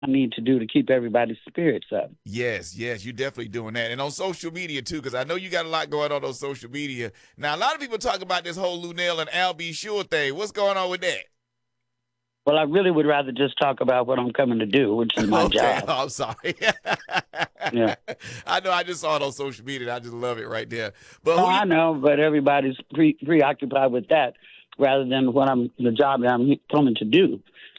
I need to do to keep everybody's spirits up. Yes, yes, you're definitely doing that. And on social media too, because I know you got a lot going on social media. Now, a lot of people talk about this whole Lunel and Al B. Sure thing. What's going on with that? Well, I really would rather just talk about what I'm coming to do, which is my Okay, job. I'm sorry. Yeah. I know I just saw it on social media and I just love it right there. But Oh, who you I know, but everybody's preoccupied with that rather than the job that I'm coming to do.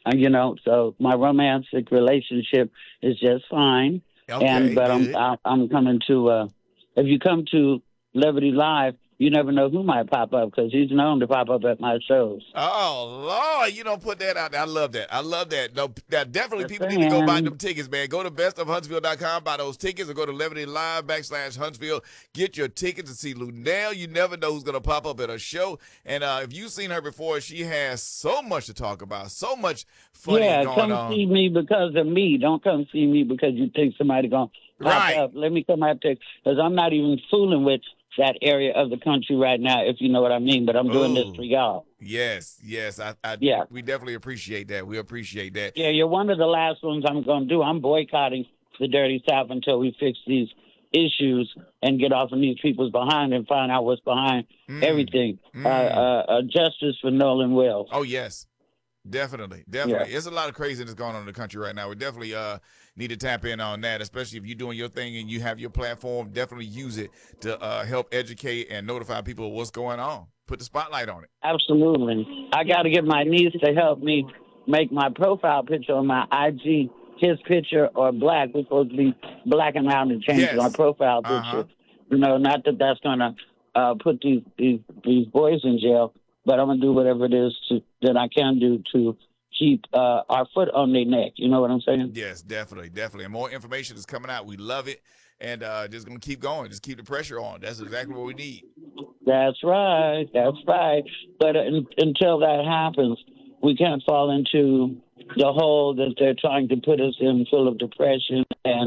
So my romantic relationship is just fine, okay, but good. I'm coming to. If you come to Levity Live, you never know who might pop up because he's known to pop up at my shows. Oh Lord, you don't put that out there. I love that. I love that. No, that definitely Just people need to go buy saying. them tickets, man. Go to bestofhuntsville.com, buy those tickets, or go to Levity Live /Huntsville. Get your tickets to see Lunel. You never know who's gonna pop up at a show. And if you've seen her before, she has so much to talk about, so much funny Yeah, going come on. see me because of me. Don't come see me because you think somebody gonna pop Right. up. Let me come out there because I'm not even fooling with that area of the country right now, if you know what I mean. But I'm doing this for Oh, y'all. yes, yes. Yeah, We definitely appreciate that. We appreciate that. yeah. You're one of the last ones I'm gonna do. I'm boycotting the Dirty South until we fix these issues and get off of these people's behind and find out what's behind Mm, everything. mm. Justice for Nolan Wells. Oh yes. Definitely, Yeah. definitely. There's a lot of craziness going on in the country right now. We definitely need to tap in on that, especially if you're doing your thing and you have your platform. Definitely use it to help educate and notify people of what's going on. Put the spotlight on it. Absolutely. I got to get my niece to help me make my profile picture on my IG, his picture or black. We're supposed to be blacking out and changing our Yes. profile Uh-huh. picture. Not that that's going to put these boys in jail, but I'm going to do whatever it is that I can do to keep our foot on their neck. You know what I'm saying? Yes, definitely, definitely. And more information is coming out. We love it. And just gonna keep going. Just keep the pressure on. That's exactly what we need. That's right. That's right. But until that happens, we can't fall into the hole that they're trying to put us in, full of depression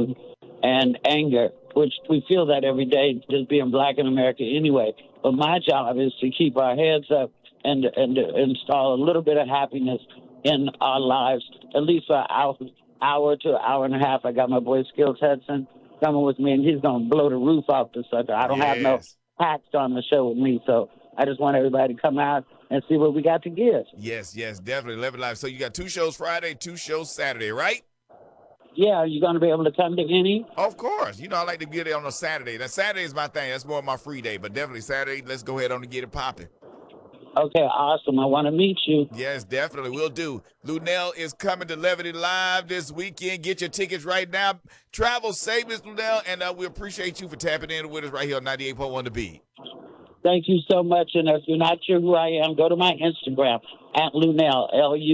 and anger, which we feel that every day, just being black in America anyway. But my job is to keep our heads up and to install a little bit of happiness in our lives, at least for an hour to an hour and a half. I got my boy Skills Hudson coming with me, and he's going to blow the roof off the sucker. I don't have no Yes. packed on the show with me. So I just want everybody to come out and see what we got to give. Yes, yes, definitely. Live it live. So you got 2 shows Friday, 2 shows Saturday, right? Yeah, are you going to be able to come to any? Of course. You know, I like to get it on a Saturday. That Saturday is my thing. That's more of my free day. But definitely Saturday, let's go ahead on and get it popping. Okay, awesome. I want to meet you. Yes, definitely. We'll do. Lunel is coming to Levity Live this weekend. Get your tickets right now. Travel safe, Miss Lunel, and we appreciate you for tapping in with us right here on 98.1 The Beat. Thank you so much. And if you're not sure who I am, go to my Instagram at Lunel,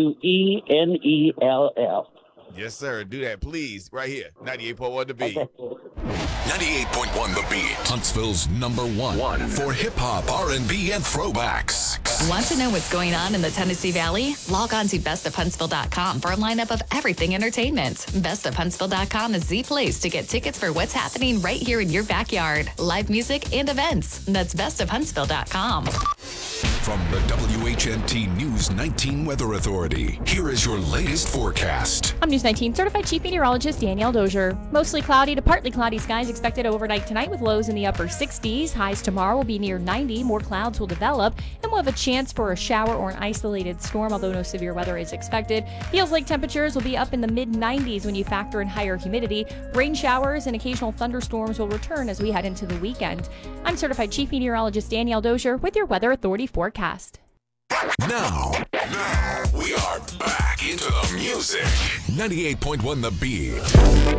Lunell. Yes, sir. Do that, please. Right here, 98.1 The Beat. Okay. 98.1 The Beat, Huntsville's #1 for hip hop, R&B, and throwbacks. Want to know what's going on in the Tennessee Valley? Log on to bestofhuntsville.com for a lineup of everything entertainment. Bestofhuntsville.com is the place to get tickets for what's happening right here in your backyard. Live music and events. That's bestofhuntsville.com. From the WHNT News 19 Weather Authority, here is your latest forecast. I'm News 19 certified chief meteorologist Danielle Dozier. Mostly cloudy to partly cloudy skies expected overnight tonight with lows in the upper 60s. Highs tomorrow will be near 90. More clouds will develop, and we'll have a chance for a shower or an isolated storm, although no severe weather is expected. Feels like temperatures will be up in the mid-90s when you factor in higher humidity. Rain showers and occasional thunderstorms will return as we head into the weekend. I'm certified chief meteorologist Danielle Dozier with your Weather Authority forecast. Now, we are back into the music. 98.1 The Beat.